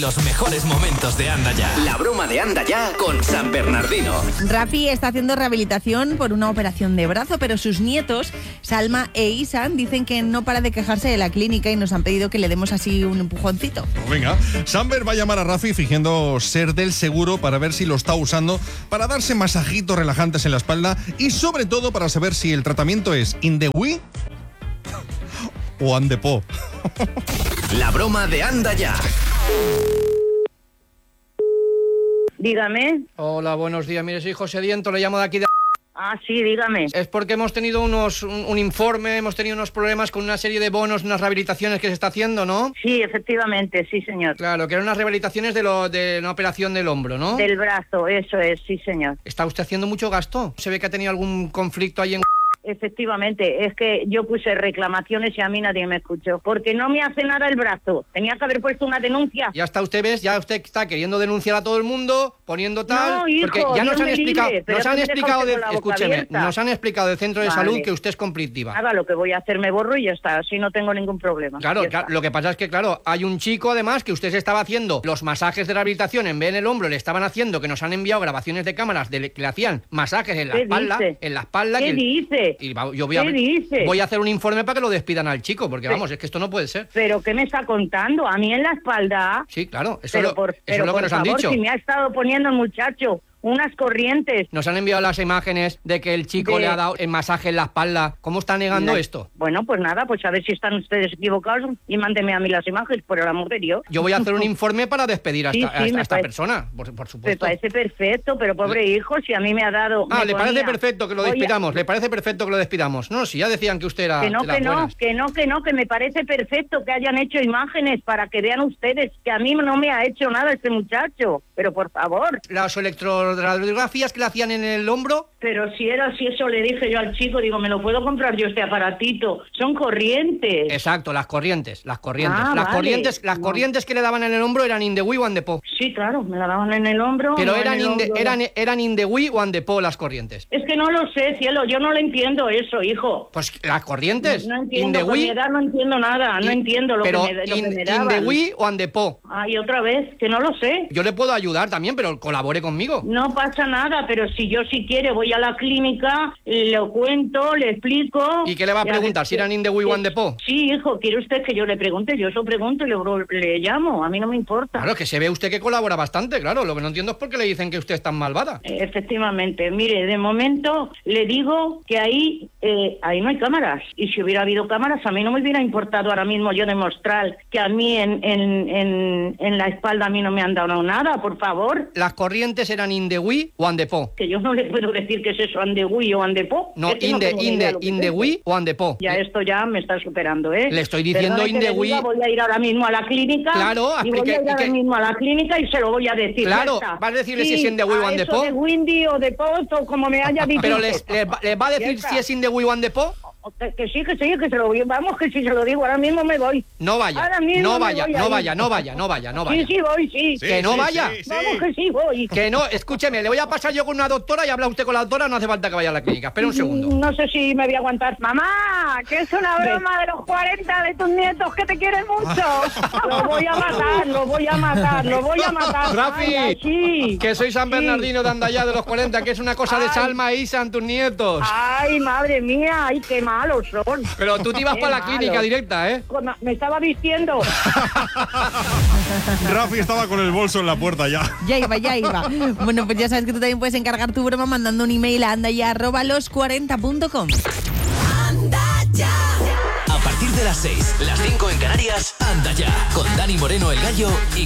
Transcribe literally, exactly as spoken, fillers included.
los mejores momentos de Anda Ya. La broma de Anda Ya con San Bernardino. Rafi está haciendo rehabilitación por una operación de brazo, pero sus nietos, Salma e Isan, dicen que no para de quejarse de la clínica y nos han pedido que le demos así un empujoncito. Pues venga, Samber va a llamar a Rafi fingiendo ser del seguro para ver si lo está usando para darse masajitos relajantes en la espalda y sobre todo para saber si el tratamiento es in the we o and the po. La broma de Anda Ya. Dígame. Hola, buenos días. Mire, soy José Diento, le llamo de aquí de... Ah, sí, dígame. Es porque hemos tenido unos un, un informe, hemos tenido unos problemas con una serie de bonos, unas rehabilitaciones que se está haciendo, ¿no? Sí, efectivamente, sí, señor. Claro, que eran unas rehabilitaciones de, lo, de una operación del hombro, ¿no? Del brazo, eso es, sí, señor. ¿Está usted haciendo mucho gasto? ¿Se ve que ha tenido algún conflicto ahí en... Efectivamente, es que yo puse reclamaciones y a mí nadie me escuchó, porque no me hace nada el brazo. Tenía que haber puesto una denuncia. Ya está, usted ves, ya usted está queriendo denunciar a todo el mundo, poniendo tal, no, hijo, porque ya nos han explicado, libre, nos han me explicado, de, escúcheme, abierta. nos han explicado del centro de Vale. salud que usted es conflictiva. Haga lo que voy a hacer, me borro y ya está, así no tengo ningún problema. Claro, claro, lo que pasa es que, claro, hay un chico además que usted se estaba haciendo los masajes de rehabilitación en vez en el hombro, le estaban haciendo, que nos han enviado grabaciones de cámaras de, que le hacían masajes en la ¿Qué espalda, dice? en la espalda. ¿Qué que, dice? Y va, yo voy a, ¿Qué dice? voy a hacer un informe para que lo despidan al chico, porque Pero, vamos, es que esto no puede ser. ¿Pero qué me está contando? ¿A mí en la espalda? Sí, claro, eso, pero lo, por, eso pero es lo que por nos favor, han dicho. Si me ha estado poniendo el muchacho unas corrientes. Nos han enviado las imágenes de que el chico de... le ha dado el masaje en la espalda. ¿Cómo está negando la... esto? Bueno, pues nada, pues a ver si están ustedes equivocados y mándeme a mí las imágenes, por el amor de Dios. Yo voy a hacer un informe para despedir a esta, sí, sí, a esta parece... persona, por, por supuesto. Me parece perfecto, pero pobre hijo, si a mí me ha dado... Ah, me le ponía... parece perfecto que lo despidamos, a... le parece perfecto que lo despidamos. No, si ya decían que usted era... Que no, de las que no, buenas. que no, que no, que me parece perfecto que hayan hecho imágenes para que vean ustedes que a mí no me ha hecho nada este muchacho. Pero por favor. Las electroradiografías que le hacían en el hombro... Pero si era así, eso le dije yo al chico, digo, me lo puedo comprar yo este aparatito. Son corrientes. Exacto, las corrientes, las corrientes. Ah, las vale. corrientes, las No. corrientes que le daban en el hombro eran in the we o and the po. Sí, claro, me la daban en el hombro. Pero no eran, en el in the, hombro. eran, eran in the we o and the po las corrientes. Es que no lo sé, cielo, yo no lo entiendo eso, hijo. Pues las corrientes. No, no in entiendo, the con mi we, edad no entiendo nada, no y- entiendo lo pero que me, lo in, que me in daban. the we o and the po. Ay, otra vez, que no lo sé. Yo le puedo ayudar también, pero colabore conmigo. No pasa nada, pero si yo si quiere voy a la clínica, lo cuento, le explico. ¿Y qué le va a ver preguntar? ¿Si qué- eran in the we o and the po? Sí, hijo, ¿quiere usted que yo le pregunte? Yo eso pregunto y luego le llamo, a mí no me importa. Claro, que se ve usted que colabora bastante, claro. Lo que no entiendo es por qué le dicen que usted es tan malvada. Eh, Efectivamente, mire, de momento le digo que ahí eh, ahí no hay cámaras. Y si hubiera habido cámaras, a mí no me hubiera importado ahora mismo yo demostrar que a mí en, en, en, en la espalda a mí no me han dado nada, por favor. Las corrientes eran in the we o and the po. Que yo no le puedo decir que es eso, andegui o andepo. No, Es que in the, tengo ni in idea the, lo que in es the eso. we o and the po. Ya esto ya me está superando, ¿eh? Le estoy diciendo Perdone in que the le we- diga, voy a ir ahora mismo a la clínica. Claro, y voy explique- a ir y ahora que- mismo a la clínica y se lo voy a decir. Claro, ya está. va a decirle Sí, si es in the we o a and the eso po. de Windy o de Pot o como me haya dicho. Pero usted. les, les, va- les va a decir Ya si está. es in the we o and the po. Que, que sí, que sí, que se lo voy. Vamos, que si se lo digo, ahora mismo me voy. No vaya, Ahora mismo no me vaya, voy a no ir. vaya, no vaya, no vaya, no vaya. Sí, sí, voy, sí. Sí, Que no sí, vaya. sí, sí. Vamos, que sí, voy. Que no, escúcheme, le voy a pasar yo con una doctora y habla usted con la doctora, no hace falta que vaya a la clínica. Espera un segundo. No sé si me voy a aguantar. Mamá, que es una broma de los cuarenta de tus nietos que te quieren mucho. Lo voy a matar, lo voy a matar, lo voy a matar. Rafi, Ay, sí. que soy San Sí. Bernardino de Andaya de los cuarenta, que es una cosa de Ay. Salma e Isan, tus nietos. Ay, madre mía, ay, qué malos son. Pero tú te ibas Qué para la malos. clínica directa, ¿eh? Cuando me estaba vistiendo. Rafi estaba con el bolso en la puerta ya. Ya iba, ya iba. Bueno, pues ya sabes que tú también puedes encargar tu broma mandando un email a andaya arroba los cuarenta punto com. A partir de las seis, las cinco en Canarias, Anda Ya, con Dani Moreno el Gallo y